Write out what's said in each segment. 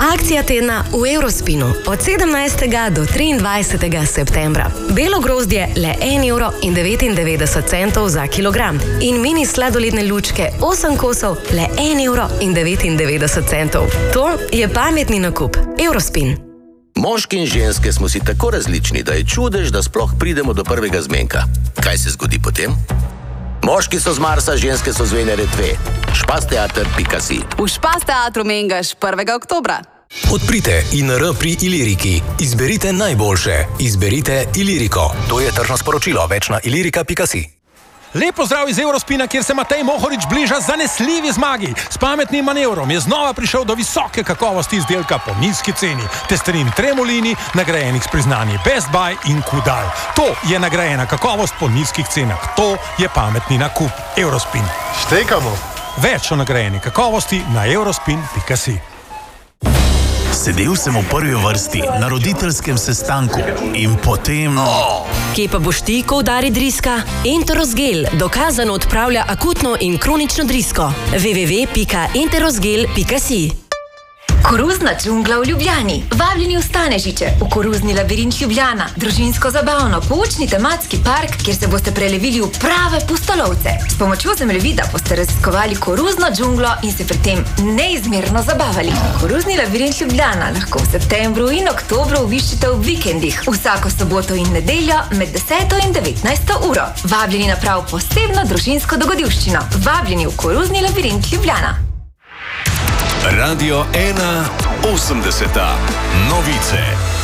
Akcija tedna v Eurospinu od 17. do 23. septembra. Belo grozdje le 1,99 € za kilogram in mini sladoledne lučke 8 kosov le 1,99 €. To je pametni nakup. Eurospin. Moški in ženske smo si tako različni, da je čudež, da sploh pridemo do prvega zmenka. Kaj se zgodi potem? Moški so z Marsa, ženske so z Venere 2. Špasteater.si. V Špasteatru Mengaš 1. oktobra. Odprite INR pri Iliriki. Izberite najboljše. Izberite Iliriko. To je tržno sporočilo. Več na ilirika.si. Lep pozdrav iz Eurospina, kjer se Matej Mohorič bliža zanesljivi zmagi. S pametnim manevrom je znova prišel do visoke kakovosti izdelka po nizki ceni. Testerin Tremolini, nagrajenih s priznanji Best Buy in Kudal. To je nagrajena kakovost po nizkih cenah. To je pametni nakup. Eurospin. Štekamo. Več o nagrajeni kakovosti na eurospin.si. Sedel sem v prvi vrsti na roditeljskem sestanku in potem... Kje pa boš ti, ko udari driska? Enterosgel dokazano odpravlja akutno in kronično drisko. www.enterosgel.si. Koruzna džungla v Ljubljani. Vabljeni v Stanežiče, v koruzni labirint Ljubljana. Družinsko zabavno, poučni tematski park, kjer se boste prelevili v prave pustolovce. S pomočjo zemljevida boste raziskovali koruzno džunglo in se pri tem neizmerno zabavali. Koruzni labirint Ljubljana lahko v septembru in oktobru obiščite v vikendih, vsako soboto in nedeljo med 10. in 19. uro. Vabljeni na prav posebno družinsko dogodivščino. Vabljeni v koruzni labirint Ljubljana. Radio 1.80. Novice.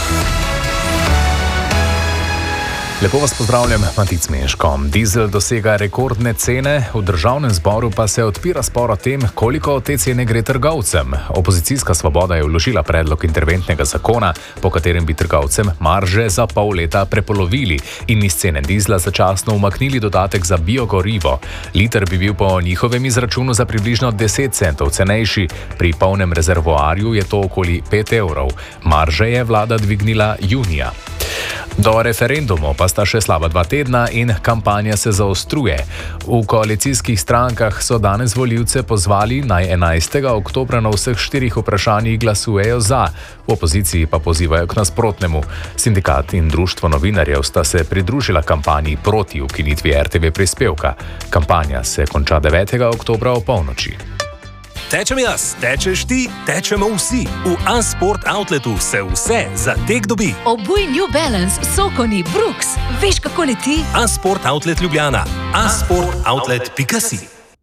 Lepo vas pozdravljam, Matic Meško. Dizel dosega rekordne cene, v državnem zboru pa se odpira spor o tem, koliko te cene gre trgovcem. Opozicijska Svoboda je vložila predlog interventnega zakona, po katerem bi trgovcem marže za pol leta prepolovili in iz cene dizla začasno umaknili dodatek za biogorivo. Liter bi bil po njihovem izračunu za približno 10 centov cenejši, pri polnem rezervoarju je to okoli 5 €. Marže je vlada dvignila junija. Do referendumov pa sta še slaba 2 tedna in kampanja se zaostruje. V koalicijskih strankah so danes volivce pozvali, naj 11. oktobra na vseh 4 vprašanjih glasujejo za, v opoziciji pa pozivajo k nasprotnemu. Sindikat in društvo novinarjev sta se pridružila kampanji proti ukinitvi RTV prispevka. Kampanja se konča 9. oktobra ob polnoči. Tečem jaz, tečeš ti, tečemo vsi. V A-Sport Outletu se vse za tek dobi. Obuj New Balance, Sokoni, Brooks. Veš, kako leti? A-Sport Outlet Ljubljana. A-sportoutlet.si.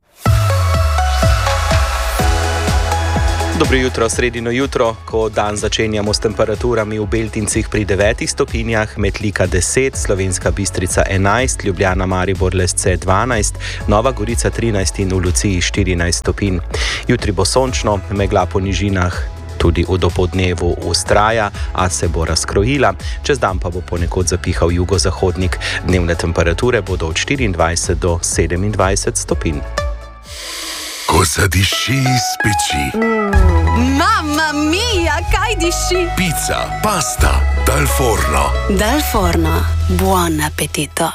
Dobro jutro, sredino jutro, ko dan začenjamo s temperaturami v Beltincih pri 9 stopinjah, Metlika 10, Slovenska Bistrica 11, Ljubljana, Maribor, Lesce 12, Nova Gorica 13 in v Luciji 14 stopinj. Jutri bo sončno, megla po nižinah tudi v dopoldnevu vztraja, a se bo razkrojila. Čez dan pa bo ponekod zapihal jugozahodnik. Dnevne temperature bodo od 24 do 27 stopinj. Ko zadiši iz peči. Mamma mia, kaj diši? Pica, pasta, dal forno. Dal forno. Buon appetito.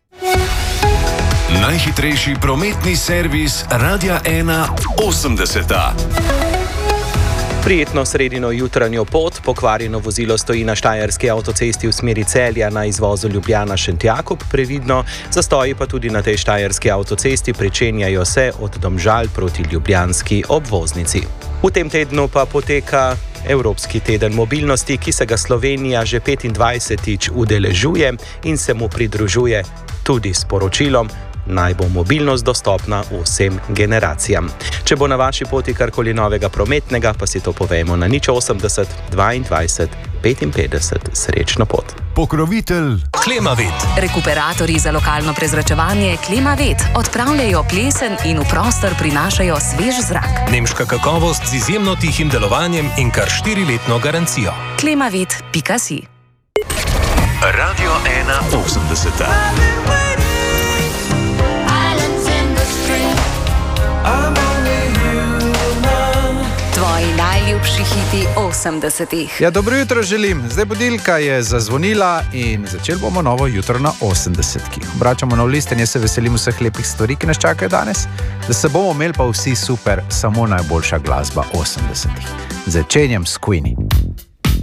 Najhitrejši prometni servis Radia 1.80. Prijetno sredino jutranjo pot, pokvarjeno vozilo stoji na štajerski avtocesti v smeri Celja na izvozu Ljubljana-Šentjakob, previdno, zastoji pa tudi na tej štajerski avtocesti, pričenjajo se od Domžal proti ljubljanski obvoznici. V tem tednu pa poteka Evropski teden mobilnosti, ki se ga Slovenija že 25. udeležuje in se mu pridružuje tudi s poročilom, naj bo mobilnost dostopna vsem generacijam. Če bo na vaši poti karkoli novega prometnega, pa si to povejmo na 080 22 55. Srečno pot. Pokrovitelj Klimavet. Rekuperatorji za lokalno prezračevanje Klimavet odpravljajo plesen in v prostor prinašajo svež zrak. Nemška kakovost z izjemno tihim delovanjem in kar 4-letno garancijo. Klimavet.si. Radio 1.80. Tvoji najljubši najljubši hiti 80-ih. Ja, dobro jutro želim. Zdaj budilka je zazvonila in začeli bomo novo jutro na 80-ki. Obračamo na listenje, se veselim vseh lepih stvari, ki nas čakajo danes. Da se bomo imeli pa vsi super, samo najboljša glasba 80-ih. Začenjam s Queenie.